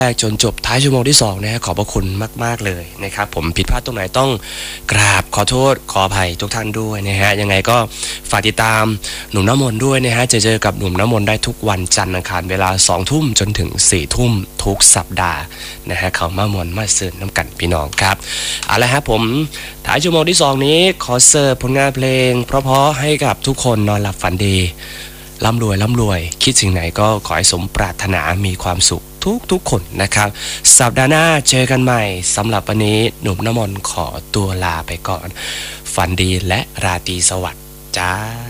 แรกจนจบท้ายชั่วโมงที่2นะฮะขอบพระคุณมากๆเลยนะครับผมผิดพลาดตรงไหนต้องกราบขอโทษขออภัยทุกท่านด้วยนะฮะยังไงก็ฝากติดตามหนุ่มน้ำมนต์ด้วยนะฮะเจอกับหนุ่มน้ำมนต์ได้ทุกวันจันทร์อังคารเวลา20 ทุ่มจนถึง4 ทุ่มทุกสัปดาห์นะฮะเขามามวนมาเสิร์ฟน้ำกันพี่น้องครับเอาละครับผมท้ายชั่วโมงที่2นี้ขอเสิร์ฟผลงานเพลงเพราะๆให้กับทุกคนนอนหลับฝันดีร่ำรวยคิดสิ่งไหนก็ขอให้สมปรารถนามีความสุขทุกคนนะครับสัปดาห์หน้าเจอกันใหม่สำหรับวันนี้หนุ่มน้ำมนต์ขอตัวลาไปก่อนฝันดีและราตรีสวัสดิ์จ้า